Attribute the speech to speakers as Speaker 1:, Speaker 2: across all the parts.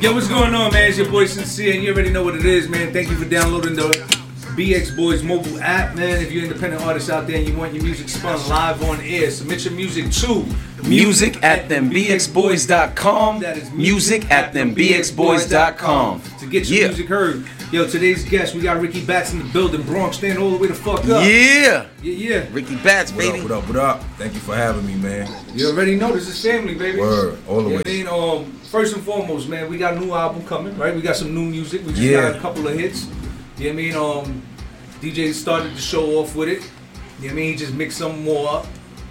Speaker 1: Yo, what's going on, man? It's your boy Sincere, and you already know what it is, man. Thank you for downloading the BX Boys mobile app, man. If you're an independent artist out there and you want your music spun live on air, submit your music to
Speaker 2: music@thembxboys.com.
Speaker 1: That is
Speaker 2: music@thembxboys.com.
Speaker 1: to get your music heard. Yo, today's guest, we got Ricky Batts in the building, Bronx, stand all the way the fuck up.
Speaker 2: Yeah.
Speaker 1: Yeah.
Speaker 2: Ricky Batts, baby.
Speaker 3: What up? Thank you for having me, man.
Speaker 1: You already know this is family, baby.
Speaker 3: Word, all the way.
Speaker 1: I mean, first and foremost, man, we got a new album coming, right? We got some new music. We just got a couple of hits. You know what I mean? DJ started to show off with it. You know what I mean? He just mixed some more up.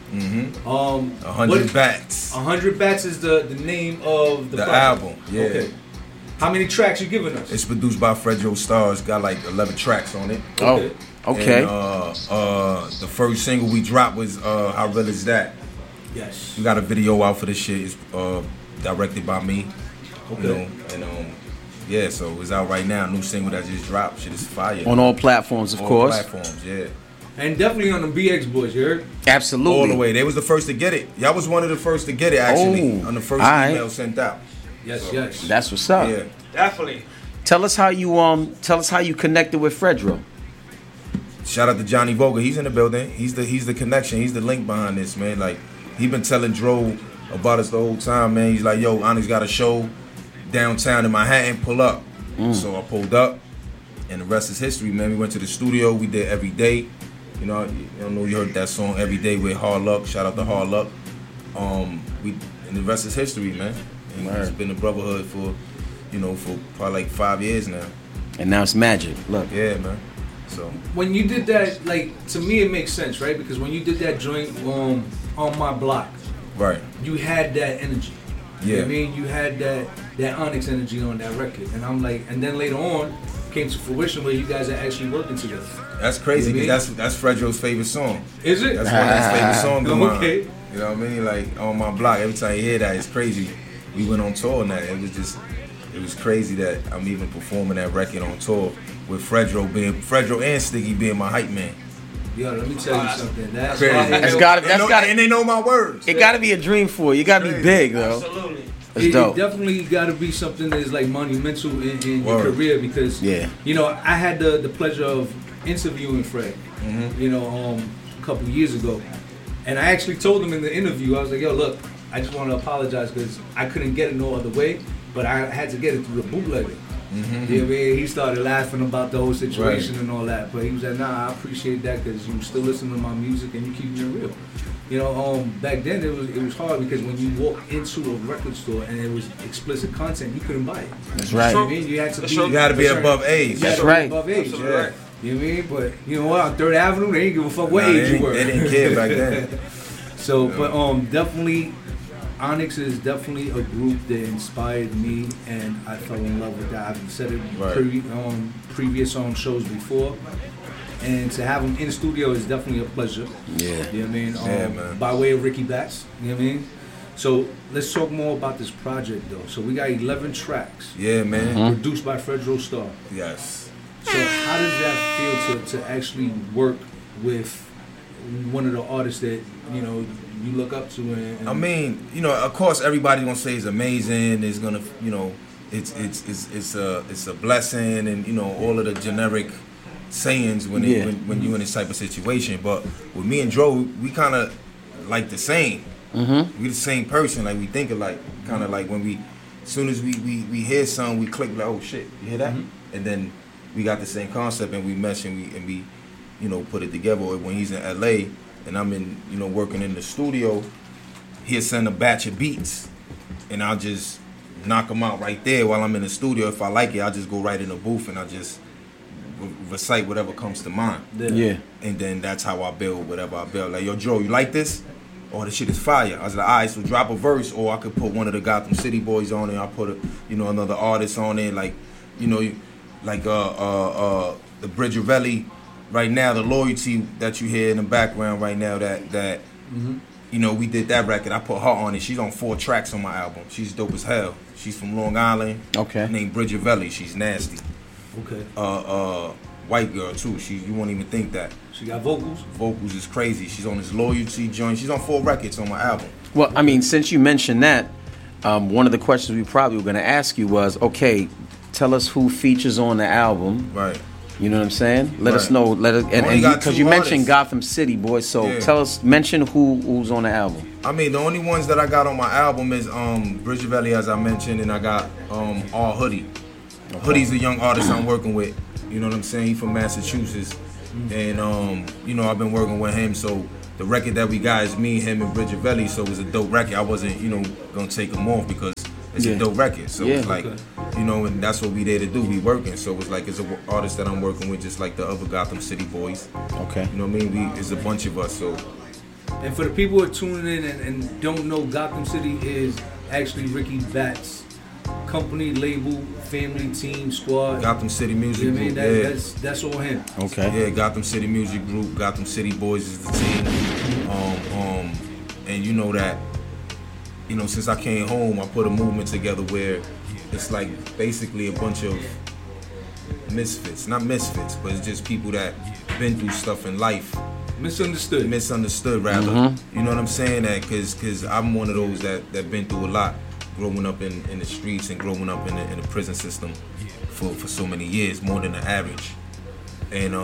Speaker 3: 100 Bats.
Speaker 1: 100 Bats is the name of the project.
Speaker 3: Album. Yeah.
Speaker 1: Okay. How many tracks you giving us?
Speaker 3: It's produced by Fredro Starr. It's got like 11 tracks on it.
Speaker 2: Oh, okay.
Speaker 3: And, the first single we dropped was How Real Is That?
Speaker 1: Yes.
Speaker 3: We got a video out for this shit. It's directed by me.
Speaker 1: Okay.
Speaker 3: You know, and yeah, so it's out right now. New single that just dropped. Shit is fire.
Speaker 2: On all platforms, of course.
Speaker 3: All platforms, yeah.
Speaker 1: And definitely on the BX Boys, you heard?
Speaker 2: Absolutely.
Speaker 3: All the way. They was the first to get it. Y'all was one of the first to get it, actually, on the first email sent out.
Speaker 1: Yes, yes.
Speaker 2: That's what's up.
Speaker 3: Yeah.
Speaker 1: Definitely.
Speaker 2: Tell us how you connected with Fredro.
Speaker 3: Shout out to Johnny Vogel. He's in the building. He's the connection. He's the link behind this, man. Like, he been telling Dro about us the whole time, man. He's like, yo, Onyx got a show downtown in Manhattan. Pull up. So I pulled up, and the rest is history, man. We went to the studio. We did Every Day. You know you heard that song Every Day with Hard Luck. Shout out to Hard Luck. And the rest is history, man. And it's been a brotherhood for probably like 5 years now.
Speaker 2: And now it's magic. Look.
Speaker 3: Yeah, man. So
Speaker 1: when you did that, like, to me it makes sense, right? Because when you did that joint on my block,
Speaker 3: right,
Speaker 1: you had that energy. You know
Speaker 3: yeah.
Speaker 1: what I mean? You had that Onyx energy on that record. And I'm like, and then later on came to fruition where you guys are actually working together.
Speaker 3: That's crazy,
Speaker 1: You know
Speaker 3: because that's Fredro's favorite song.
Speaker 1: Is it?
Speaker 3: That's one of his favorite songs of mine.
Speaker 1: Okay.
Speaker 3: You know what I mean? Like, On My Block, every time you hear that, it's crazy. We went on tour and that. It was crazy that I'm even performing that record on tour with Fredro and Sticky being my hype man.
Speaker 1: Yo, let me tell you something. That's
Speaker 3: Crazy. And they know my words.
Speaker 2: It gotta be a dream for you. You gotta be big, though.
Speaker 1: Absolutely.
Speaker 2: That's
Speaker 1: It
Speaker 2: dope.
Speaker 1: definitely got to be something that is like monumental in your career because,
Speaker 2: Yeah.
Speaker 1: you know, I had the pleasure of interviewing Fred, you know, a couple years ago. And I actually told him in the interview, I was like, yo, look, I just want to apologize because I couldn't get it no other way, but I had to get it through the bootlegger. You know what I mean? He started laughing about the whole situation and all that, but he was like, nah, I appreciate that because you still listen to my music and you keep it real. You know, back then it was hard because when you walk into a record store and it was explicit content, you couldn't buy it.
Speaker 2: That's right.
Speaker 1: You know what I mean? You had to
Speaker 3: be above age.
Speaker 2: That's right.
Speaker 1: Above age.
Speaker 3: Yeah.
Speaker 1: You know what I mean? But you know what? On 3rd Avenue, they didn't give a fuck what age you were.
Speaker 3: They didn't care back then.
Speaker 1: So, but definitely, Onyx is definitely a group that inspired me, and I fell in love with that. I've said it previous shows before. And to have him in studio is definitely a pleasure.
Speaker 2: Yeah.
Speaker 1: You know what I mean?
Speaker 3: Man.
Speaker 1: By way of Ricky Batts. You know what I mean? So let's talk more about this project though. So we got 11 tracks.
Speaker 3: Yeah, man.
Speaker 1: Produced by Fredro Starr.
Speaker 3: Yes.
Speaker 1: So how does that feel to actually work with one of the artists that, you know, you look up to? And
Speaker 3: I mean, you know, of course everybody gonna say it's amazing, it's gonna, you know, it's a blessing and, you know, all of the generic sayings when you're in this type of situation. But with me and Dro, we kind of like the same. We the same person. Like we think alike. Kind of like when as soon as we hear something, we click like, oh shit, you hear that? And then we got the same concept and we mesh and we you know, put it together. Or when he's in LA and I'm in, you know, working in the studio, he'll send a batch of beats and I'll just knock them out right there while I'm in the studio. If I like it, I'll just go right in the booth and I'll just recite whatever comes to mind.
Speaker 2: Yeah.
Speaker 3: And then that's how I build whatever I build. Like, yo, Joe, you like this? Oh, this shit is fire. I was like, all right, so drop a verse, or I could put one of the Gotham City Boys on it. I'll put another artist on it, like, you know, like the Bridgerelli right now, the Loyalty that you hear in the background right now, that you know, we did that record. I put her on it. She's on 4 tracks on my album. She's dope as hell. She's from Long Island.
Speaker 2: Okay.
Speaker 3: Named Bridgerelli. She's nasty.
Speaker 1: Okay.
Speaker 3: White girl too. You won't even think that.
Speaker 1: She got vocals.
Speaker 3: Vocals is crazy. She's on this Loyalty joint. She's on 4 records on my album.
Speaker 2: Well, I mean, since you mentioned that, one of the questions we probably were going to ask you was, okay, tell us who features on the album.
Speaker 3: Right.
Speaker 2: You know what I'm saying? Let us know. And because you mentioned Gotham City, boy. So tell us, mention who's on the album.
Speaker 3: I mean, the only ones that I got on my album is Bridgevelli, as I mentioned, and I got R Hoodie. Okay. Hoodie's a young artist I'm working with. You know what I'm saying? He's from Massachusetts, and you know, I've been working with him. So the record that we got is me, him, and Bridgevelli. So it was a dope record. I wasn't, you know, gonna take him off because it's a dope record. So it's like, you know, and that's what we there to do. We working. So it's like, it's an artist that I'm working with, just like the other Gotham City boys.
Speaker 2: Okay.
Speaker 3: You know what I mean? It's a bunch of us. So.
Speaker 1: And for the people who are tuning in and don't know, Gotham City is actually Ricky Batts' company, label, family, team, squad.
Speaker 3: Gotham City Music Group.
Speaker 1: I mean, that's all him.
Speaker 2: Okay.
Speaker 3: Yeah, Gotham City Music Group. Gotham City Boys is the team. And you know that, you know, since I came home, I put a movement together where it's like basically a bunch of misfits. Not misfits, but it's just people that been through stuff in life. Misunderstood, rather. Mm-hmm. You know what I'm saying? That because I'm one of those that been through a lot, growing up in the streets and growing up in the prison system for so many years, more than the average. And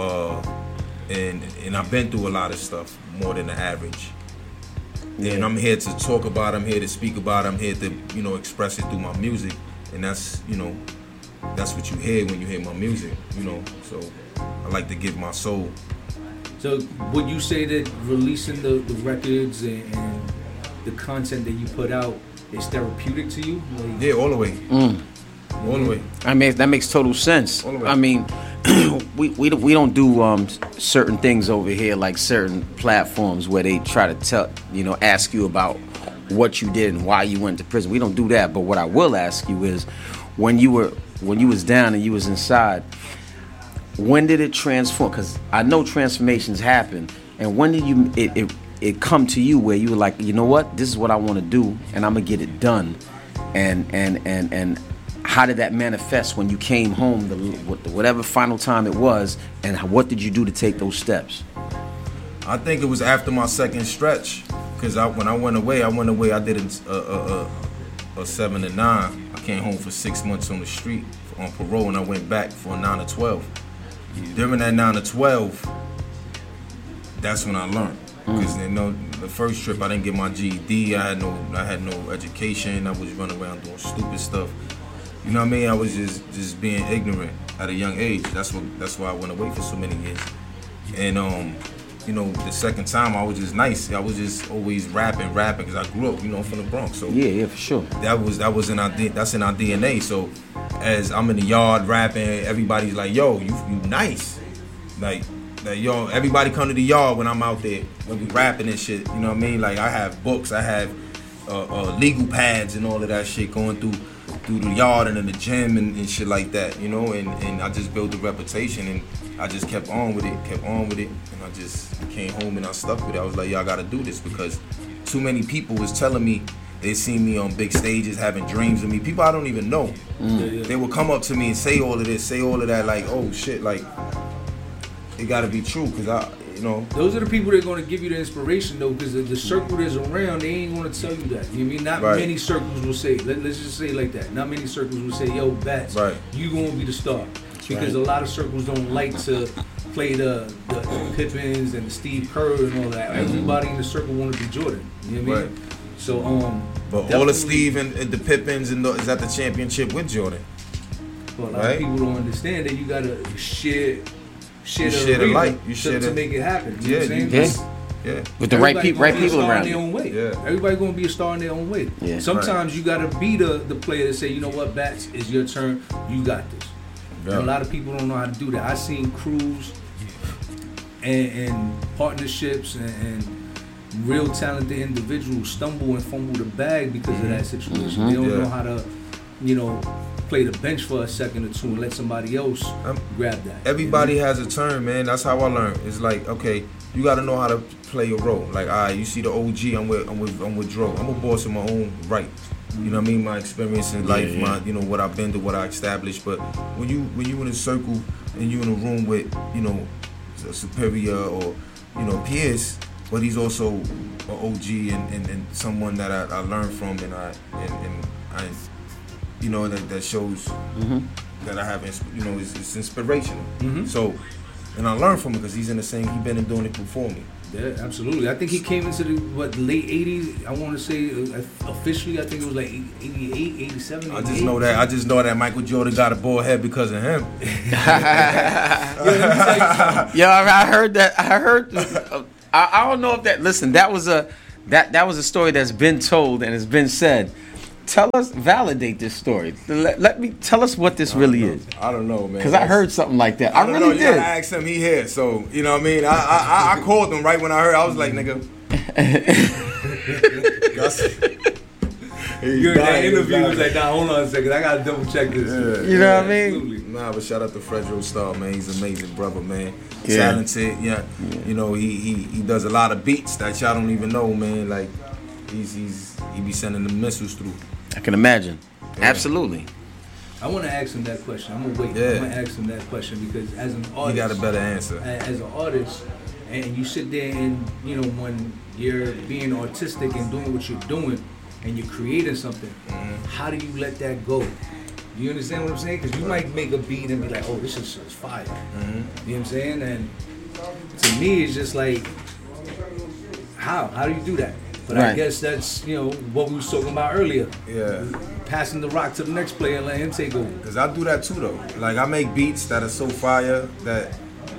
Speaker 3: I've been through a lot of stuff, more than the average. Yeah. And I'm here to talk about it, I'm here to speak about it, I'm here to, you know, express it through my music. And that's, you know, that's what you hear when you hear my music, you know. So I like to give my soul.
Speaker 1: So would you say that releasing the records and the content that you put out is therapeutic to you? Like,
Speaker 3: yeah, all the way. All the way.
Speaker 2: I mean, that makes total sense.
Speaker 3: All the way.
Speaker 2: I mean, we don't do certain things over here, like certain platforms where they try to ask you about what you did and why you went to prison. We don't do that. But what I will ask you is, when you was down and you was inside, when did it transform? Because I know transformations happen. And when did it come to you where you were like, you know what, this is what I want to do, and I'm gonna get it done? And how did that manifest when you came home, whatever final time it was, and what did you do to take those steps?
Speaker 3: I think it was after my second stretch, because when I went away, I did a 7 to 9. I came home for 6 months on the street on parole, and I went back for a 9 to 12. During that 9 to 12, that's when I learned. Because you know, the first trip I didn't get my GED. I had no education. I was running around doing stupid stuff. You know what I mean? I was just being ignorant at a young age. That's why I went away for so many years. And you know, the second time I was just nice. I was just always rapping because I grew up, you know, from the Bronx. So
Speaker 2: yeah, for sure.
Speaker 3: That's in our DNA. So as I'm in the yard rapping, everybody's like, "Yo, you nice." Like yo, everybody come to the yard when I'm out there when we rapping and shit. You know what I mean? Like I have books, I have legal pads and all of that shit going through the yard and in the gym and shit like that. You know, and I just built a reputation and I just kept on with it, and I just came home and I stuck with it. I was like, yo, I gotta do this because too many people was telling me they seen me on big stages having dreams of me. People I don't even know. They would come up to me and say all of this, say all of that, like, oh shit, like it gotta be true, because you know. Those
Speaker 1: are the people that are gonna give you the inspiration though, because the circle that's around, they ain't gonna tell you that. You know what I mean? Not many circles will say, let's just say it like that. Not many circles will say, yo, Batts, you gonna be the star. Because a lot of circles don't like to play the Pippins and the Steve Kerr and all that. Everybody in the circle want to be Jordan. You know what I mean? So
Speaker 3: but all the Steve and the Pippins is at the championship with Jordan.
Speaker 1: But a lot of people don't understand that you gotta share the light. You share to make it happen. You know what I'm saying?
Speaker 2: Yeah. With the right people around
Speaker 1: you. Everybody gonna be a star in their own way. Yeah. Sometimes you gotta be the player that say, you know what, Batts, it's your turn. You got this. Yeah. And a lot of people don't know how to do that. I've seen crews and partnerships and real talented individuals stumble and fumble the bag because of that situation. They don't know how to, you know, play the bench for a second or two and let somebody else grab that.
Speaker 3: Everybody has a turn, man. That's how I learned. It's like, okay, you got to know how to play your role. Like, all right, you see the OG, I'm with Dro. I'm a boss in my own right. You know what I mean? My experience in life, my, you know, what I've been through, what I established. But when you in a circle and you in a room with, you know, a superior or, you know, peers, but he's also an OG and someone that I learned from, and I you know, that shows that I have, you know, it's inspirational. So, and I learned from him because he's been doing it before me.
Speaker 1: Yeah, absolutely. I think he came into the late 80s. I want to say officially, I think it was like 88, 87. 88.
Speaker 3: I just know that Michael Jordan got a bald head because of him.
Speaker 2: I heard that. I don't know if that. Listen, that was a story that's been told and has been said. Tell us, validate this story. Let me tell us what this really is.
Speaker 3: I don't know, man.
Speaker 2: Because I heard something like that. I really
Speaker 3: know.
Speaker 2: did.
Speaker 3: You gotta ask him. He here, so you know what I mean. I called him right when I heard. I was like, nigga.
Speaker 1: You're in that interview. He was like, nah, hold on a second. I gotta double check this.
Speaker 3: Yeah.
Speaker 2: You know what I mean?
Speaker 1: Absolutely.
Speaker 3: Nah, but shout out to Fredro Starr, man. He's an amazing brother, man.
Speaker 2: Yeah.
Speaker 3: Talented. Yeah. You know, he does a lot of beats that y'all don't even know, man. Like he be sending the missiles through.
Speaker 2: I can imagine.
Speaker 3: Yeah.
Speaker 2: Absolutely.
Speaker 1: I want to ask him that question. I'm gonna wait.
Speaker 3: Yeah.
Speaker 1: I'm gonna ask him that question because as an artist,
Speaker 3: He got a better answer.
Speaker 1: As an artist, and you sit there and you know when you're being artistic and doing what you're doing, and you're creating something, how do you let that go? Do you understand what I'm saying? Because you might make a beat and be like, oh, this is fire. You know what I'm saying? And to me, it's just like, how do you do that? But
Speaker 2: Right.
Speaker 1: I guess that's, you know, what we was talking about earlier.
Speaker 3: Yeah.
Speaker 1: Passing the rock to the next player and let him take over.
Speaker 3: Cause I do that too though. Like I make beats that are so fire that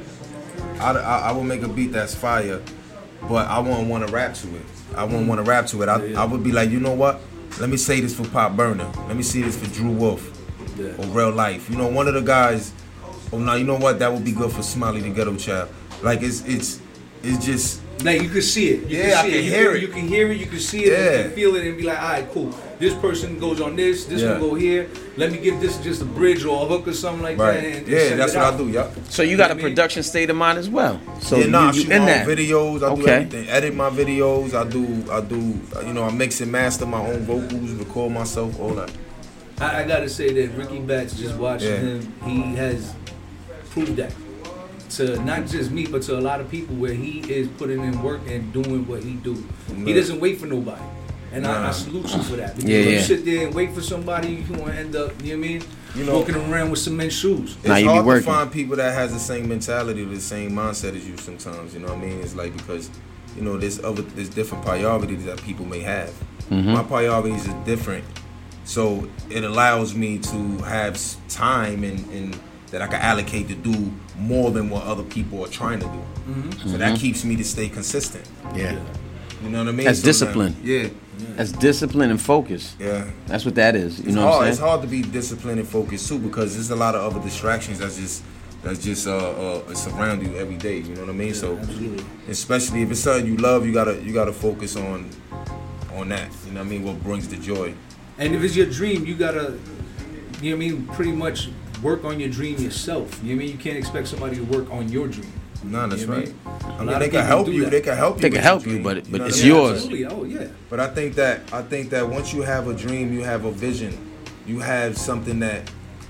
Speaker 3: I will make a beat that's fire, but I won't want to rap to it. I won't want to rap to it. I would be like, you know what? Let me say this for Pop Burner. Let me say this for Drew Wolf or Real Life. You know, one of the guys. Oh no, you know what? That would be good for Smiley the Ghetto Child. Like it's just.
Speaker 1: Like you can see it.
Speaker 3: I can hear it.
Speaker 1: You can hear it, you can see it, you can feel it and be like, all right, cool. This person goes on this one go here. Let me give this just a bridge or a hook or something like that. And
Speaker 3: that's what I do, yeah.
Speaker 2: So you got a production state of mind as well. So
Speaker 3: I
Speaker 2: you
Speaker 3: shoot
Speaker 2: in
Speaker 3: my
Speaker 2: that
Speaker 3: own videos, I do everything. Edit my videos, I do, you know, I mix and master my own vocals, record myself, all that.
Speaker 1: I gotta say that Ricky Batts, just watching him, he has proved that. To not just me, but to a lot of people, where he is putting in work and doing what he do. He doesn't wait for nobody, and I salute you for that. Because if you sit there and wait for somebody, you can end up, you know what I mean, walking around with cement shoes.
Speaker 3: It's hard to find people that has the same mentality, the same mindset as you. Sometimes, you know what I mean. It's like because, you know, there's different priorities that people may have. My priorities are different, so it allows me to have time and that I can allocate to do more than what other people are trying to do. So that keeps me to stay consistent.
Speaker 2: Yeah.
Speaker 3: You know what I mean?
Speaker 2: That's discipline.
Speaker 3: Yeah.
Speaker 2: That's discipline and focus.
Speaker 3: Yeah.
Speaker 2: That's what that is. You know
Speaker 3: hard.
Speaker 2: what I'm saying?
Speaker 3: It's hard to be disciplined and focused too because there's a lot of other distractions that's just surround you every day. You know what I mean? So
Speaker 1: absolutely.
Speaker 3: Especially if it's something you love, you gotta focus on that. You know what I mean? What brings the joy.
Speaker 1: And if it's your dream, you gotta, you know what I mean, pretty much work on your dream yourself. You know what I mean? You can't expect somebody to work on your dream.
Speaker 3: No, that's right. I mean,
Speaker 1: they
Speaker 3: can help you. They can help you.
Speaker 2: They can help you, but it's yours.
Speaker 1: Absolutely. Oh yeah.
Speaker 3: But I think that once you have a dream, you have a vision, you have something that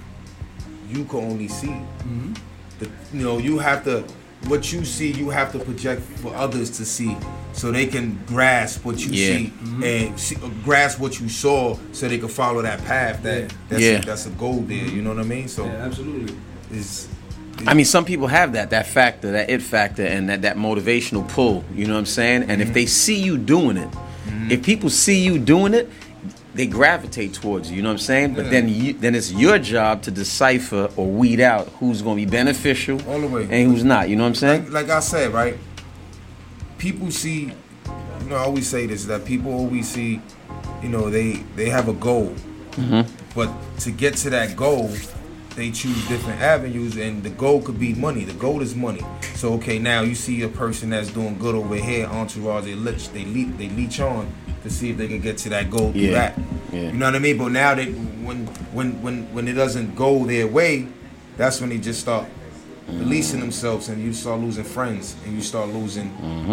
Speaker 3: you can only see. You know, you have to. What you see, you have to project for others to see, so they can grasp what you see and grasp what you saw, so they can follow that path. That's a goal there. You know what I mean? So
Speaker 1: absolutely.
Speaker 2: I mean, some people have that factor, that it factor, and that motivational pull. You know what I'm saying? And if they see you doing it, if people see you doing it, they gravitate towards you. You know what I'm saying? But then it's your job to decipher or weed out who's going to be beneficial
Speaker 3: all the way
Speaker 2: and who's not. You know what I'm saying?
Speaker 3: Like I said, right? People see, you know, I always say this, that people always see, you know, they have a goal. But to get to that goal, they choose different avenues, and the goal could be money. The goal is money. So okay, now you see a person that's doing good over here, entourage, they leech on to see if they can get to that goal through that. Yeah. You know what I mean? But now when it doesn't go their way, that's when they just start releasing themselves, and you start losing friends, and you start losing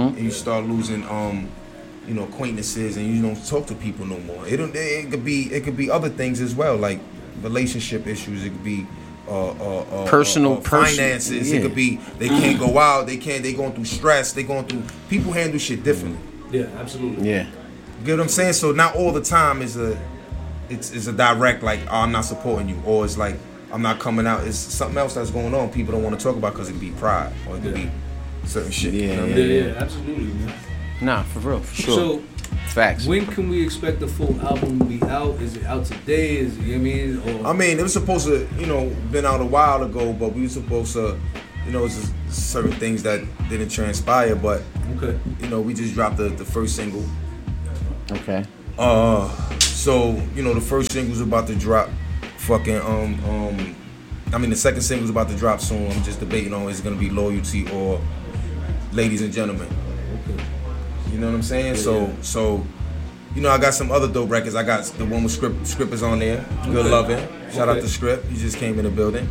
Speaker 3: you know, acquaintances, and you don't talk to people no more. It could be other things as well, like relationship issues. It could be
Speaker 2: personal
Speaker 3: finances.
Speaker 2: Yeah.
Speaker 3: It could be they can't go out. They going through stress. They going through. People handle shit differently.
Speaker 1: Yeah, absolutely.
Speaker 2: Yeah.
Speaker 3: You get what I'm saying? So not all the time is a direct like, oh, I'm not supporting you, or it's like I'm not coming out. It's something else that's going on. People don't want to talk about because it could be pride or it could be certain shit.
Speaker 2: Yeah,
Speaker 3: you know what I
Speaker 1: Yeah,
Speaker 3: mean?
Speaker 1: absolutely, man.
Speaker 2: Nah, for real, for sure.
Speaker 1: So,
Speaker 2: Facts.
Speaker 1: when can we expect the full album to be out? Is it out today? Is it, you know what I mean? Or
Speaker 3: I mean, it was supposed to, been out a while ago, but we were supposed to, it's just certain things that didn't transpire. But
Speaker 1: okay.
Speaker 3: We just dropped the first single.
Speaker 2: Okay.
Speaker 3: So the first single's about to drop. Fucking the second single's about to drop soon. I'm just debating on is it gonna be Loyalty or Ladies and Gentlemen.
Speaker 1: Okay.
Speaker 3: You know what I'm saying?
Speaker 1: Yeah.
Speaker 3: So I got some other dope records. I got the one with Script is on there. Good Lovin'. Shout out to Script. He just came in the building.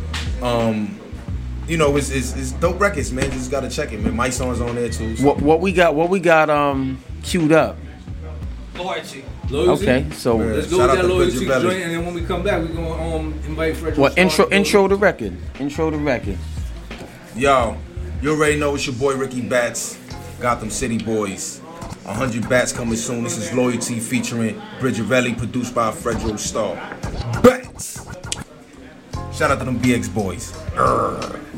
Speaker 3: It's dope records, man. Just gotta check it, man. My song's on there too. So.
Speaker 2: What we got queued up?
Speaker 4: Loyalty.
Speaker 2: Okay, so
Speaker 1: let's go
Speaker 3: Shout
Speaker 1: with
Speaker 3: out
Speaker 1: that
Speaker 3: to
Speaker 1: Loyalty
Speaker 3: Bridget
Speaker 1: joint, and then when we come back, we're gonna invite Frederick.
Speaker 2: what intro the record? Intro the record.
Speaker 3: Yo, you already know it's your boy Ricky Bats, Gotham City Boys. 100 Bats coming soon. This is Loyalty featuring Bridget Velli, produced by Fredro Starr. Bats! Shout out to them BX boys.